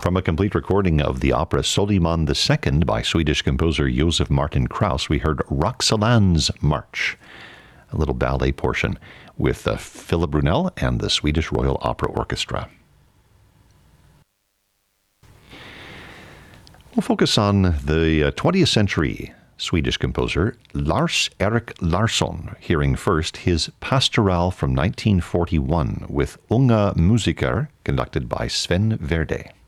From a complete recording of the opera Soliman II by Swedish composer Josef Martin Krauss, we heard Roxelän's March, a little ballet portion with Philip Brunel and the Swedish Royal Opera Orchestra. We'll focus on the 20th century Swedish composer Lars-Erik Larsson, hearing first his Pastoral from 1941 with Unga Musiker, conducted by Sven Värdé.